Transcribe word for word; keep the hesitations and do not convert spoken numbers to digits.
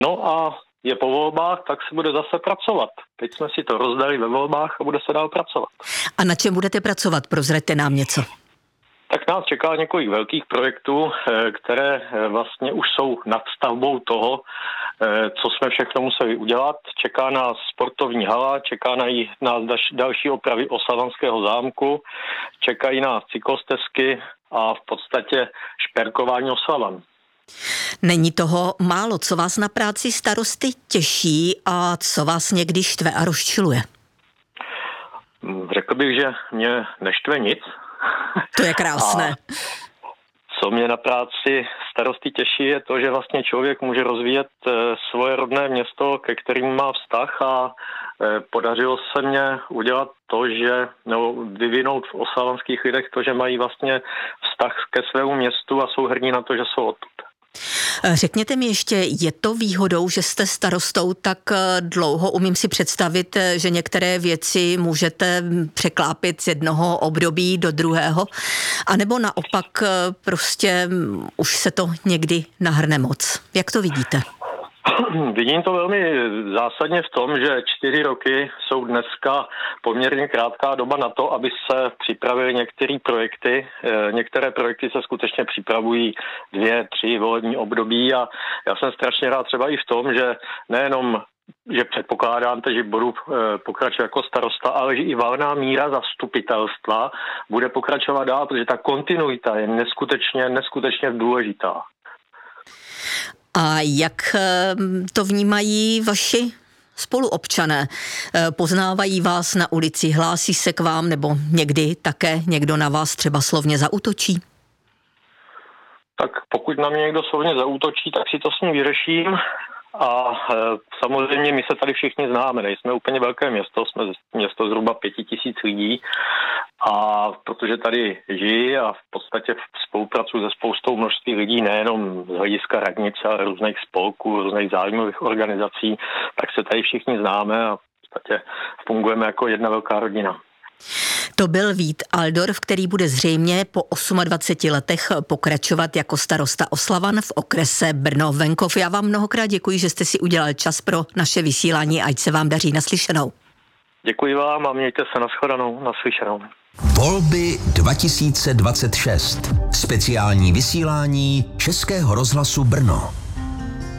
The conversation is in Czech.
No a je po volbách, tak se bude zase pracovat. Teď jsme si to rozdali ve volbách a bude se dál pracovat. A na čem budete pracovat? Prozraďte nám něco. Tak nás čeká několik velkých projektů, které vlastně už jsou nad stavbou toho, co jsme všechno museli udělat. Čeká nás sportovní hala, čeká nás další opravy Oslavanského zámku, čekají nás cyklostezky a v podstatě šperkování Oslavan. Není toho málo, co vás na práci starosty těší a co vás někdy štve a rozčiluje? Řekl bych, že mě neštve nic. To je krásné. A co mě na práci starosty těší, je to, že vlastně člověk může rozvíjet svoje rodné město, ke kterým má vztah, a podařilo se mně udělat to, že nebo vyvinout v oslavanských lidech to, že mají vlastně vztah ke svému městu a jsou hrdí na to, že jsou odtud. Řekněte mi ještě, je to výhodou, že jste starostou tak dlouho? Umím si představit, že některé věci můžete překlápit z jednoho období do druhého, anebo naopak prostě už se to někdy nahrne moc. Jak to vidíte? Vidím to velmi zásadně v tom, že čtyři roky jsou dneska poměrně krátká doba na to, aby se připravily některé projekty. Některé projekty se skutečně připravují dvě, tři volební období a já jsem strašně rád třeba i v tom, že nejenom že předpokládám, že budu pokračovat jako starosta, ale že i valná míra zastupitelstva bude pokračovat dál, protože ta kontinuita je neskutečně, neskutečně důležitá. A jak to vnímají vaši spoluobčané? Poznávají vás na ulici, hlásí se k vám, nebo někdy také někdo na vás třeba slovně zaútočí? Tak pokud na mě někdo slovně zaútočí, tak si to s ním vyřeším. A e, samozřejmě my se tady všichni známe, nejsme úplně velké město, jsme město zhruba pěti tisíc lidí a protože tady žijí a v podstatě spolupracuji se spoustou množství lidí, nejenom z hlediska radnice, ale různých spolků, různých zájmových organizací, tak se tady všichni známe a v podstatě fungujeme jako jedna velká rodina. To byl Vít Aldorf, který bude zřejmě po dvaceti osmi letech pokračovat jako starosta Oslavan v okrese Brno-Venkov. Já vám mnohokrát děkuji, že jste si udělal čas pro naše vysílání, ať se vám daří. Naslyšenou. Děkuji vám a mějte se, nashledanou, naslyšenou. Volby dva tisíce dvacet šest. Speciální vysílání Českého rozhlasu Brno.